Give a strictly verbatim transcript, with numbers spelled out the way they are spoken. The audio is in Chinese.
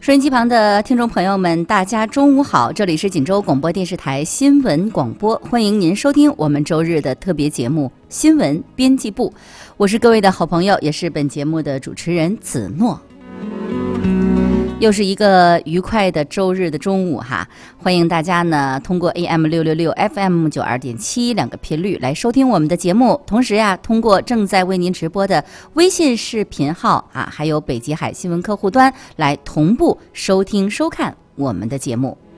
收音机旁的听众朋友们，大家中午好，这里是锦州广播电视台新闻广播，欢迎您收听我们周日的特别节目新闻编辑部，我是各位的好朋友，也是本节目的主持人子诺。又是一个愉快的周日的中午哈，欢迎大家呢通过 A M 六六六 F M 九二点七两个频率来收听我们的节目，同时呀，通过正在为您直播的微信视频号啊，还有北极海新闻客户端来同步收听收看我们的节目。